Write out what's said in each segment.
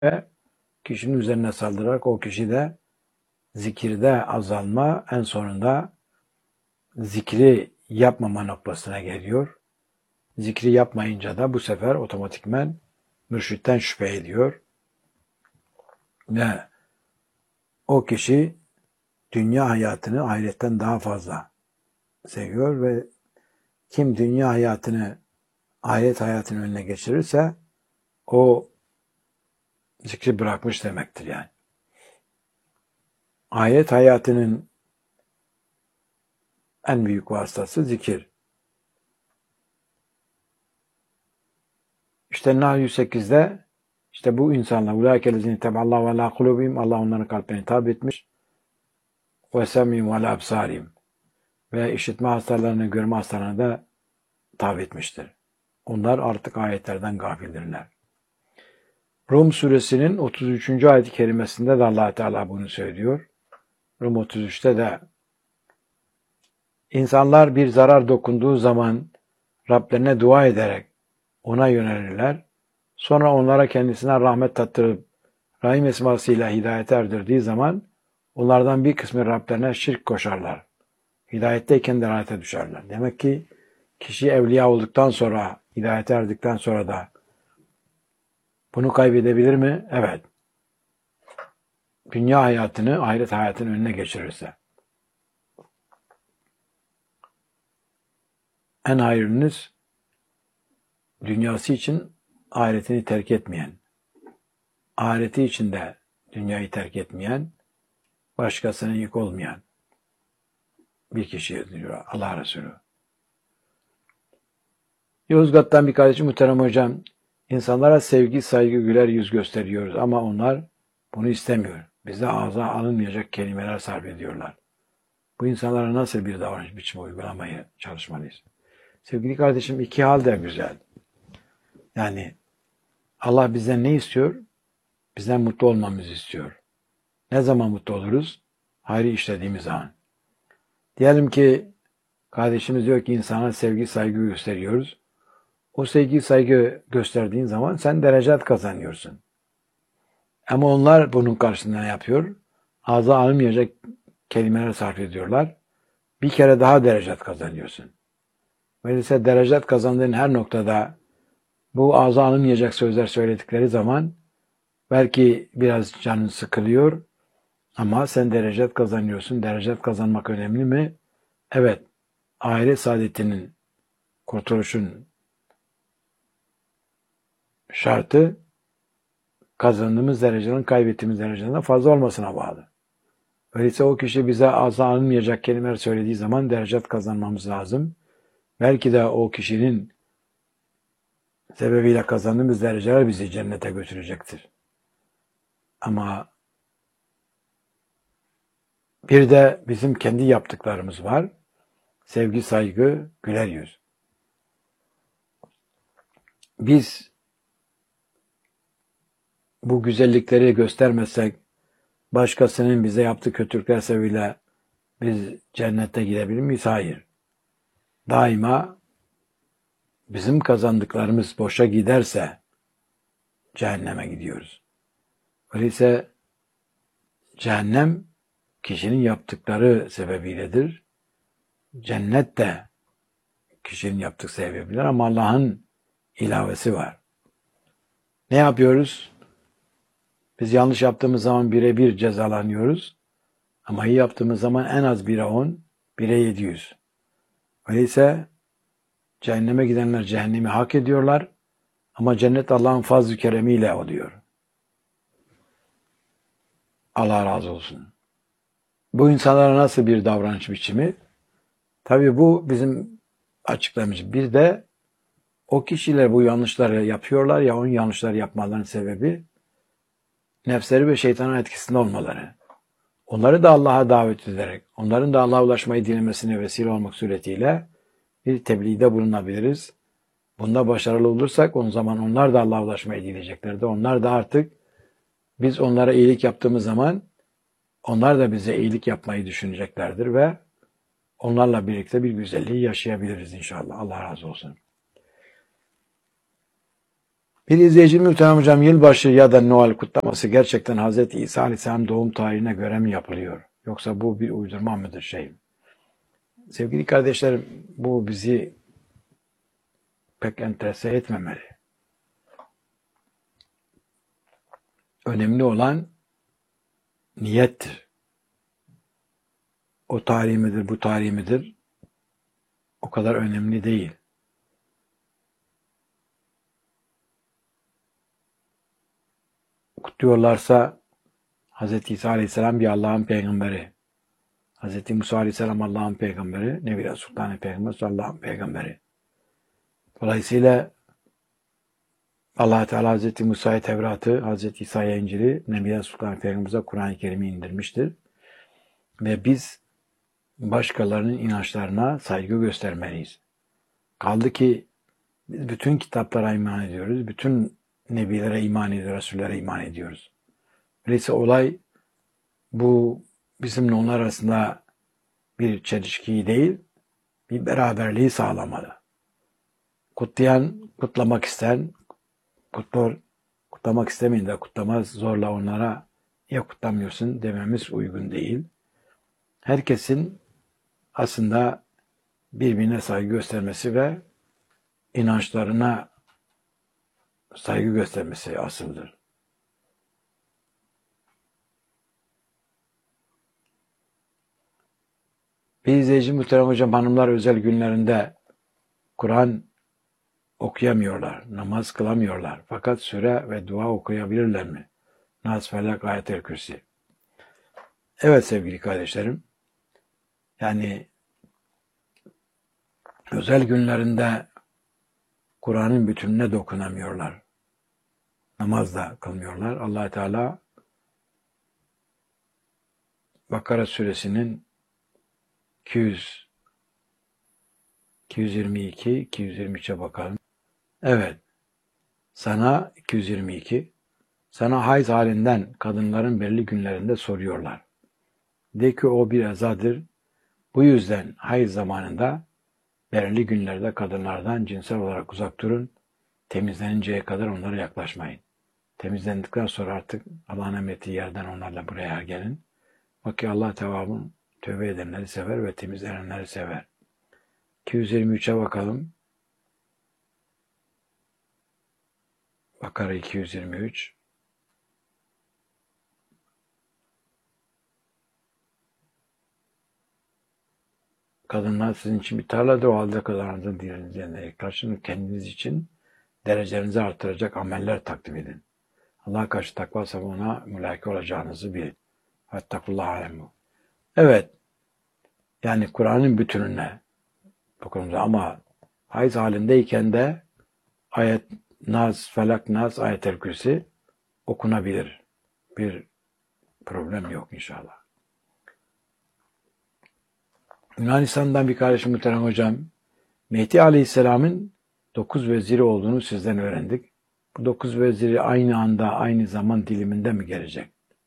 ve kişinin üzerine saldırarak o kişi de zikirde azalma, en sonunda zikri yapmama noktasına geliyor. Zikri yapmayınca da bu sefer otomatikmen mürşitten şüphe ediyor. Ve o kişi dünya hayatını ahiretten daha fazla seviyor ve kim dünya hayatını ahiret hayatının önüne geçirirse o zikri bırakmış demektir yani. Ahiret hayatının en büyük vasıtası zikir. İşte Nahl 108'de işte bu insanlar ulâkelezîne tebeallahu alâ kulûbihim, Allah onların kalplerini tabi etmiş ve semîhim ve alâ absârihim ve işitme hastalarını, görme hastalarını da tabi etmiştir. Onlar artık ayetlerden gafildirler. Rum suresinin 33. ayet-i kerimesinde de Allah Teala bunu söylüyor. Rum 33'te de insanlar bir zarar dokunduğu zaman Rablerine dua ederek ona yönelirler. Sonra onlara kendisine rahmet tattırıp Rahim esmasıyla hidayete erdirdiği zaman onlardan bir kısmı Rablerine şirk koşarlar. Hidayetteyken de lanete düşerler. Demek ki kişi evliya olduktan sonra, hidayete erdikten sonra da bunu kaybedebilir mi? Evet. Dünya hayatını, ahiret hayatının önüne geçirirse. En hayırlınız dünyası için ahiretini terk etmeyen, ahireti için de dünyayı terk etmeyen, başkasına yük olmayan bir kişiye diyor Allah Resulü. Yozgat'tan bir kardeşim, muhterem hocam, insanlara sevgi, saygı, güler yüz gösteriyoruz ama onlar bunu istemiyor. Bize ağza alınmayacak kelimeler sarf ediyorlar. Bu insanlara nasıl bir davranış biçimi uygulamaya çalışmalıyız? Sevgili kardeşim, iki hal de güzel. Yani Allah bizden ne istiyor? Bizden mutlu olmamızı istiyor. Ne zaman mutlu oluruz? Hayrı işlediğimiz zaman. Diyelim ki kardeşimiz diyor ki insana sevgi, saygı gösteriyoruz. O sevgi, saygı gösterdiğin zaman sen derecat kazanıyorsun. Ama onlar bunun karşılığında ne yapıyor? Ağza alınmayacak kelimeler sarf ediyorlar. Bir kere daha derecat kazanıyorsun. Öyleyse derecat kazandığın her noktada bu ağza alınmayacak sözler söyledikleri zaman belki biraz canın sıkılıyor ama sen derecat kazanıyorsun. Derecat kazanmak önemli mi? Evet. Ahiret saadetinin, kurtuluşun şartı kazandığımız derecenin kaybettiğimiz dereceden fazla olmasına bağlı. Öyleyse o kişi bize ağza alınmayacak kelimeler söylediği zaman derecat kazanmamız lazım. Belki de o kişinin sebebiyle kazandığımız dereceler bizi cennete götürecektir. Ama bir de bizim kendi yaptıklarımız var. Sevgi, saygı, güler yüz. Biz bu güzellikleri göstermezsek başkasının bize yaptığı kötülükler sebebiyle biz cennete gidebilir miyiz? Hayır. Daima bizim kazandıklarımız boşa giderse cehenneme gidiyoruz. Öyleyse cehennem kişinin yaptıkları sebebiyledir. Cennet de kişinin yaptığı sebebiyle ama Allah'ın ilavesi var. Ne yapıyoruz? Biz yanlış yaptığımız zaman 1'e 1 cezalanıyoruz. Ama iyi yaptığımız zaman en az 1'e 10, 1'e 700. Öyleyse cehenneme gidenler cehennemi hak ediyorlar. Ama cennet Allah'ın fazl-ı keremiyle oluyor. Allah razı olsun. Bu insanlara nasıl bir davranış biçimi? Tabii bu bizim açıklamış. Bir de o kişiler bu yanlışları yapıyorlar ya, onun yanlışları yapmalarının sebebi nefsleri ve şeytanın etkisinde olmaları. Onları da Allah'a davet ederek, onların da Allah'a ulaşmayı dilemesine vesile olmak suretiyle bir tebliğde bulunabiliriz. Bunda başarılı olursak o zaman onlar da Allah'a ulaşmayı dileyeceklerdir. Onlar da artık biz onlara iyilik yaptığımız zaman onlar da bize iyilik yapmayı düşüneceklerdir ve onlarla birlikte bir güzelliği yaşayabiliriz inşallah. Allah razı olsun. Bir izleyicim muhterem hocam, yılbaşı ya da Noel kutlaması gerçekten Hz. İsa Aleyhisselam doğum tarihine göre mi yapılıyor? Yoksa bu bir uydurma mıdır şey? Sevgili kardeşlerim, bu bizi pek enterese etmemeli. Önemli olan niyettir. O tarih midir, bu tarih midir? O kadar önemli değil. Kutluyorlarsa Hz. İsa Aleyhisselam bir Allah'ın peygamberi. Hz. Musa Aleyhisselam Allah'ın peygamberi. Nebi Sultan Peygamber Allah'ın peygamberi. Dolayısıyla Allah Teala Hz. Musa'ya Tevrat'ı, Hz. İsa'ya İncil'i, Nebi Sultan Peygamber'e Kur'an-ı Kerim'i indirmiştir. Ve biz başkalarının inançlarına saygı göstermeliyiz. Kaldı ki biz bütün kitaplara iman ediyoruz. Bütün nebilere iman ediyoruz, Resullere iman ediyoruz. Öyleyse olay bu bizimle onlar arasında bir çelişki değil, bir beraberliği sağlamalı. Kutlayan, kutlamak isteyen, kutlamak istemeyin de kutlamaz, zorla onlara ya kutlamıyorsun dememiz uygun değil. Herkesin aslında birbirine saygı göstermesi ve inançlarına saygı göstermesi asıldır. Bir izleyici muhterem hocam, hanımlar özel günlerinde Kur'an okuyamıyorlar, namaz kılamıyorlar. Fakat sure ve dua okuyabilirler mi? Nas, Felak, Ayet-el Kürsi. Evet sevgili kardeşlerim, yani özel günlerinde Kur'an'ın bütününe dokunamıyorlar. Namaz da kılmıyorlar. Allah Teala Bakara suresinin 222, 223'e bakalım. Evet. Sana 222. Sana hayız halinden kadınların belli günlerinde soruyorlar. De ki o bir ezadır. Bu yüzden hayız zamanında belirli günlerde kadınlardan cinsel olarak uzak durun. Temizleninceye kadar onlara yaklaşmayın. Temizlendikten sonra artık Allah'ın emrettiği yerden onlarla buraya gelin. Bak ki Allah tevabın tövbe edenleri sever ve temizlenenleri sever. 223'e bakalım. Bakara 223. Kadınlar sizin için bir tarladır, o halde kadınlarınızın diğerlerine karşılık kendiniz için derecenizi artıracak ameller takdim edin. Allah'a karşı takva sabuna mülaki olacağınızı bilin. Vettakullah alemu. Evet, yani Kur'an'ın bütününe dokunumuz ama hayız halindeyken de ayet Nas, Felak, Nas, Ayet-el Kürsi okunabilir. Bir problem yok inşallah. Yunanistan'dan bir kardeşim muhterem hocam, Mehdi Aleyhisselam'ın 9 veziri olduğunu sizden öğrendik. Bu 9 veziri aynı anda, aynı zaman diliminde mi gelecek?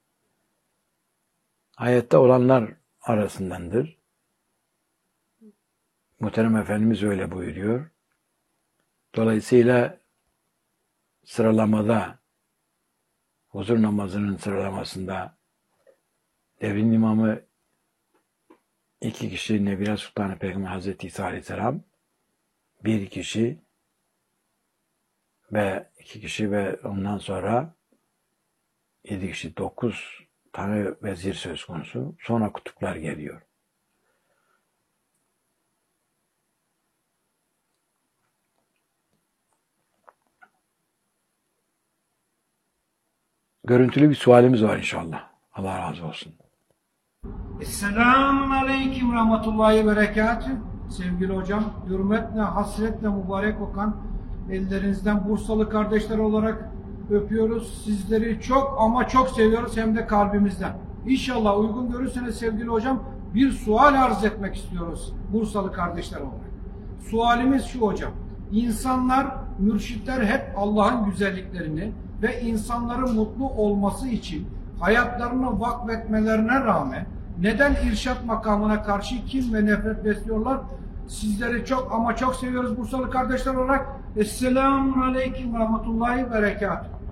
Ayette olanlar arasındandır. Muhterem Efendimiz öyle buyuruyor. Dolayısıyla sıralamada, huzur namazının sıralamasında devrin imamı 2 kişi Nebi Sultan Peygamber Hazreti İsa Aleyhisselam, 1 kişi ve 2 kişi ve ondan sonra 7 kişi, 9 tane vezir söz konusu. Sonra kutuplar geliyor. Görüntülü bir sualimiz var inşallah. Allah razı olsun. Esselamun Aleyküm Rahmetullahi Berekatü. Sevgili hocam, hürmetle, hasretle mübarek okan ellerinizden Bursalı kardeşler olarak öpüyoruz. Sizleri çok ama çok seviyoruz, hem de kalbimizden. İnşallah uygun görürseniz sevgili hocam, bir sual arz etmek istiyoruz Bursalı kardeşler olarak. Sualimiz şu hocam: İnsanlar, mürşitler hep Allah'ın güzelliklerini ve insanların mutlu olması için hayatlarını vakfetmelerine rağmen neden irşat makamına karşı kin ve nefret besliyorlar? Sizleri çok ama çok seviyoruz Bursalı kardeşler olarak. Esselamun Aleyküm ve Rahmetullahi ve Berekatuhu.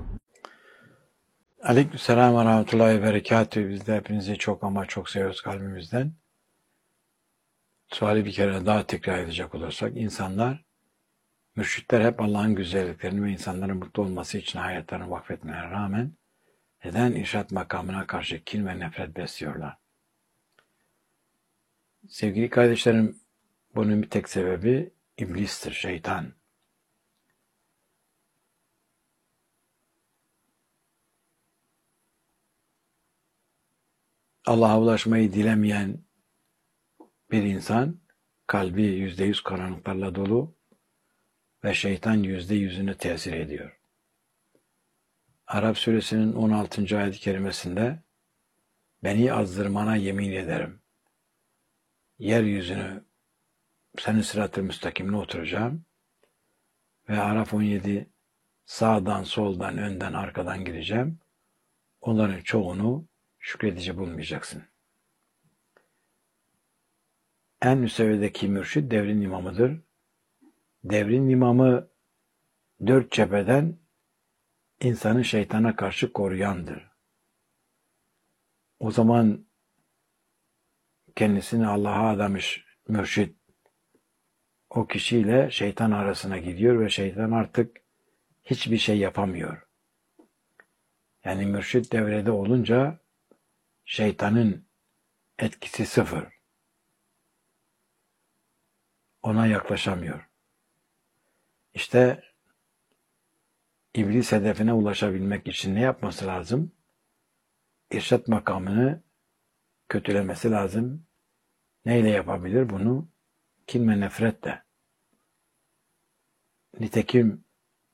Aleykümselam ve rahmetullahi ve berekatühü. Biz de hepinizi çok ama çok seviyoruz kalbimizden. Suali bir kere daha tekrar edecek olursak, insanlar, mürşitler hep Allah'ın güzelliklerini ve insanların mutlu olması için hayatlarını vakfetmelerine rağmen neden irşad makamına karşı kin ve nefret besliyorlar? Sevgili kardeşlerim, bunun bir tek sebebi iblistir, şeytan. Allah'a ulaşmayı dilemeyen bir insan, kalbi %100 karanlıklarla dolu ve şeytan %100'ünü tesir ediyor. Arap suresinin 16. ayet-i kerimesinde beni azdırmana yemin ederim. Yeryüzünü senin sırat-ı müstakimine oturacağım ve Araf 17 sağdan, soldan, önden, arkadan gireceğim. Onların çoğunu şükredici bulmayacaksın. En üst seviyedeki mürşid devrin imamıdır. Devrin imamı dört cepheden insanı şeytana karşı koruyandır. O zaman kendisini Allah'a adamış mürşid o kişiyle şeytan arasına gidiyor ve şeytan artık hiçbir şey yapamıyor. Yani mürşid devrede olunca şeytanın etkisi sıfır. Ona yaklaşamıyor. İşte iblis hedefine ulaşabilmek için ne yapması lazım? İrşad makamını kötülemesi lazım. Neyle yapabilir bunu? Kin ve nefretle. Nitekim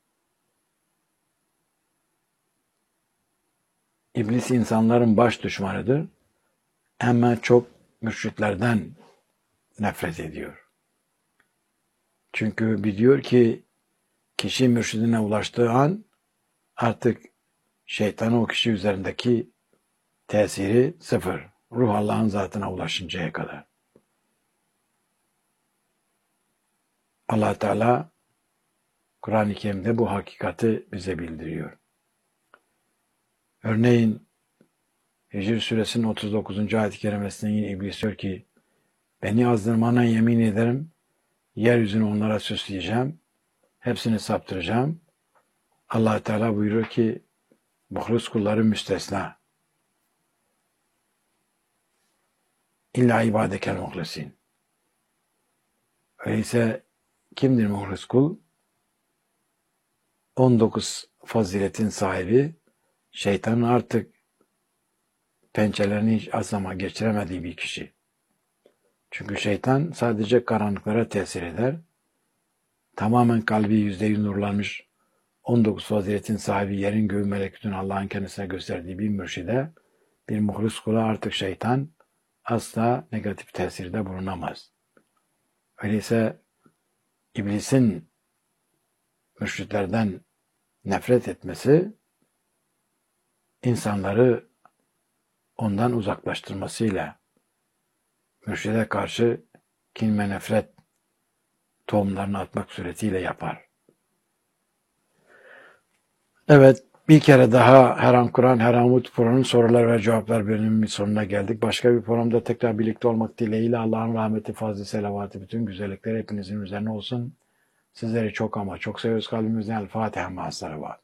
iblis insanların baş düşmanıdır. Hemen çok mürşitlerden nefret ediyor. Çünkü biliyor ki kişi mürşidine ulaştığı an artık şeytanın o kişi üzerindeki tesiri sıfır. Ruh Allah'ın zatına ulaşıncaya kadar. Allah Teala Kur'an-ı Kerim'de bu hakikati bize bildiriyor. Örneğin Hicr suresinin 39. ayet-i kerimesinde yine iblis diyor ki beni azdırmana yemin ederim yeryüzünü onlara süsleyeceğim. Hepsini saptıracağım. Allah Teala buyuruyor ki muhlis kulları müstesna. İlla ibadekel muhlisin. Öyleyse kimdir muhlis kul? 19 faziletin sahibi, şeytanın artık pençelerini hiç asama geçiremediği bir kişi. Çünkü şeytan sadece karanlıklara tesir eder. Tamamen kalbi %100 nurlanmış 19 faziletin sahibi yerin göğün melekutun Allah'ın kendisine gösterdiği bir mürşide, bir muhlis kula artık şeytan asla negatif tesirde bulunamaz. Öyleyse iblisin mürşitlerden nefret etmesi, insanları ondan uzaklaştırmasıyla mürşide karşı kin ve nefret tohumlarını atmak suretiyle yapar. Evet, bir kere daha Her An Kur'an, Her An Umut programının sorular ve cevaplar bölümünün sonuna geldik. Başka bir programda tekrar birlikte olmak dileğiyle Allah'ın rahmeti, fazlı, selavatı, bütün güzellikler hepinizin üzerine olsun. Sizleri çok ama çok seviyoruz kalbimizden. El Fatiha ma'as-salavat.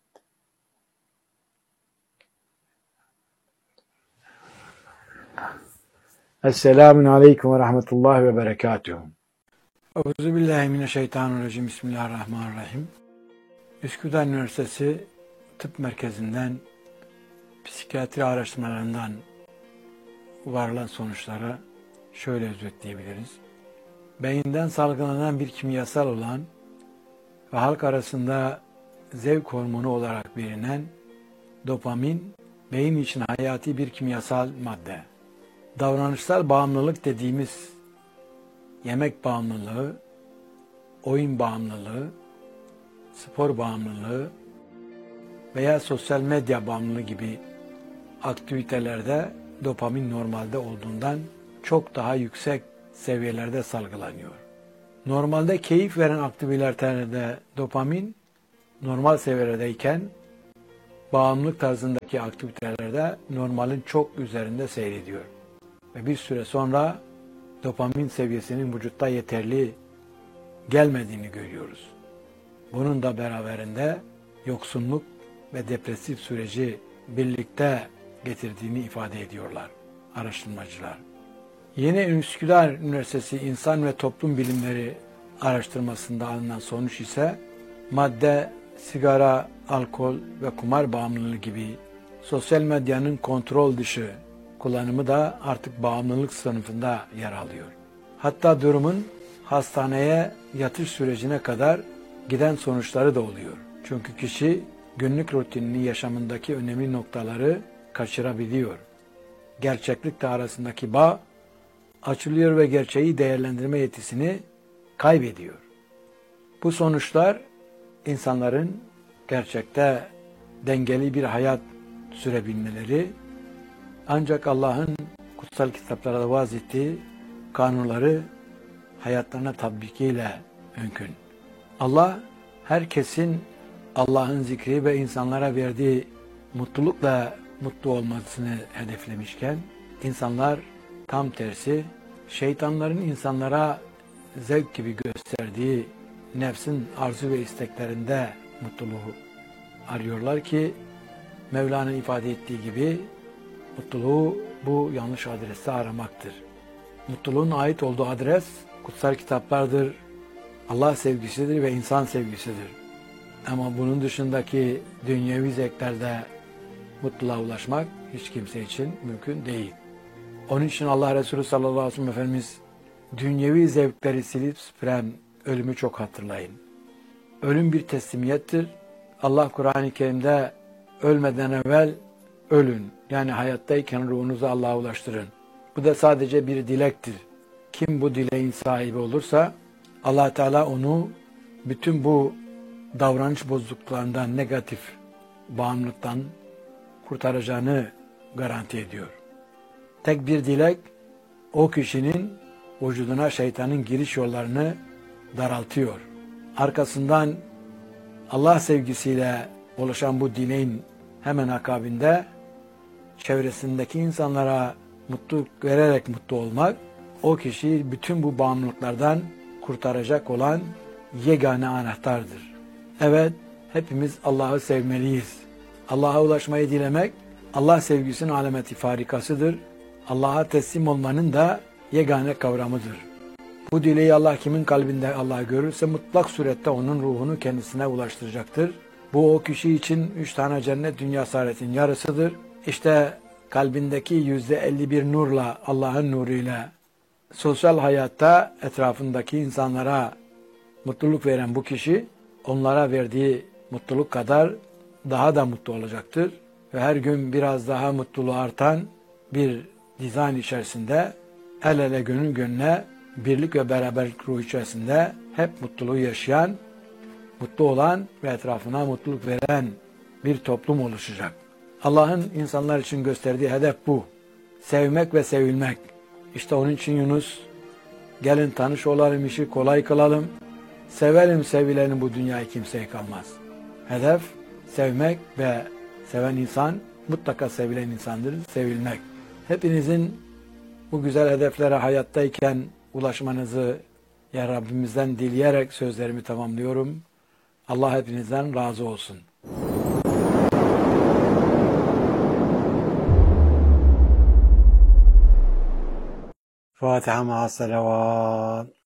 Esselamun Aleyküm ve Rahmetullahi ve Berekatuhu. Euzubillahimineşşeytanirracim. Bismillahirrahmanirrahim. Üsküdar Üniversitesi Tıp Merkezi'nden psikiyatri araştırmalarından varılan sonuçlara şöyle özetleyebiliriz. Beyinden salgılanan bir kimyasal olan ve halk arasında zevk hormonu olarak bilinen dopamin, beyin için hayati bir kimyasal madde. Davranışsal bağımlılık dediğimiz yemek bağımlılığı, oyun bağımlılığı, spor bağımlılığı veya sosyal medya bağımlılığı gibi aktivitelerde dopamin normalde olduğundan çok daha yüksek seviyelerde salgılanıyor. Normalde keyif veren aktivitelerde dopamin normal seviyelerdeyken bağımlılık tarzındaki aktivitelerde normalin çok üzerinde seyrediyor. Ve bir süre sonra dopamin seviyesinin vücutta yeterli gelmediğini görüyoruz. Bunun da beraberinde yoksunluk ve depresif süreci birlikte getirdiğini ifade ediyorlar araştırmacılar. Yeni Üsküdar Üniversitesi İnsan ve Toplum Bilimleri araştırmasında alınan sonuç ise madde, sigara, alkol ve kumar bağımlılığı gibi sosyal medyanın kontrol dışı kullanımı da artık bağımlılık sınıfında yer alıyor. Hatta durumun hastaneye yatış sürecine kadar giden sonuçları da oluyor. Çünkü kişi günlük rutinini yaşamındaki önemli noktaları kaçırabiliyor. Gerçeklikle arasındaki bağ açılıyor ve gerçeği değerlendirme yetisini kaybediyor. Bu sonuçlar insanların gerçekte dengeli bir hayat sürebilmeleri ancak Allah'ın kutsal kitaplarda vaz ettiği kanunları hayatlarına tatbikiyle mümkün. Allah herkesin Allah'ın zikri ve insanlara verdiği mutlulukla mutlu olmasını hedeflemişken insanlar tam tersi şeytanların insanlara zevk gibi gösterdiği nefsin arzu ve isteklerinde mutluluğu arıyorlar ki Mevla'nın ifade ettiği gibi mutluluğu bu yanlış adreste aramaktır. Mutluluğun ait olduğu adres kutsal kitaplardır, Allah sevgisidir ve insan sevgisidir. Ama bunun dışındaki dünyevi zevklerde mutluluğa ulaşmak hiç kimse için mümkün değil. Onun için Allah Resulü sallallahu aleyhi ve sellem Efendimiz dünyevi zevkleri silip süpüren ölümü çok hatırlayın. Ölüm bir teslimiyettir. Allah Kur'an-ı Kerim'de ölmeden evvel ölün. Yani hayattayken ruhunuzu Allah'a ulaştırın. Bu da sadece bir dilektir. Kim bu dileğin sahibi olursa Allah Teala onu bütün bu davranış bozukluklarından, negatif bağımlılıktan kurtaracağını garanti ediyor. Tek bir dilek o kişinin vücuduna şeytanın giriş yollarını daraltıyor. Arkasından Allah sevgisiyle oluşan bu dileğin hemen akabinde çevresindeki insanlara mutluluk vererek mutlu olmak o kişiyi bütün bu bağımlılıklardan kurtaracak olan yegane anahtardır. Evet, hepimiz Allah'ı sevmeliyiz. Allah'a ulaşmayı dilemek Allah sevgisinin alameti farikasıdır. Allah'a teslim olmanın da yegane kavramıdır. Bu dileği Allah kimin kalbinde Allah görürse mutlak surette onun ruhunu kendisine ulaştıracaktır. Bu o kişi için 3 tane cennet dünya saadetin yarısıdır. İşte kalbindeki %51 nurla, Allah'ın nuruyla sosyal hayatta etrafındaki insanlara mutluluk veren bu kişi onlara verdiği mutluluk kadar daha da mutlu olacaktır. Ve her gün biraz daha mutluluğu artan bir dizayn içerisinde el ele gönül gönüle birlik ve beraberlik ruhu içerisinde hep mutluluğu yaşayan, mutlu olan ve etrafına mutluluk veren bir toplum oluşacak. Allah'ın insanlar için gösterdiği hedef bu. Sevmek ve sevilmek. İşte onun için Yunus, gelin tanış olalım, işi kolay kılalım. Sevelim sevilenin bu dünyayı kimseye kalmaz. Hedef sevmek ve seven insan mutlaka sevilen insandır, sevilmek. Hepinizin bu güzel hedeflere hayattayken ulaşmanızı ya Rabbimizden dileyerek sözlerimi tamamlıyorum. Allah hepinizden razı olsun. Fatiha ma'a salavat.